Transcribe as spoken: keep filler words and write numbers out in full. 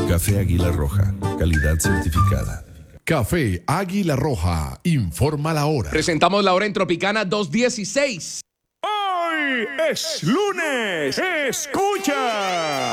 Café Águila Roja, calidad certificada. Café Águila Roja, informa la hora. Presentamos la hora en Tropicana dos dieciséis. Hoy es lunes. Escucha.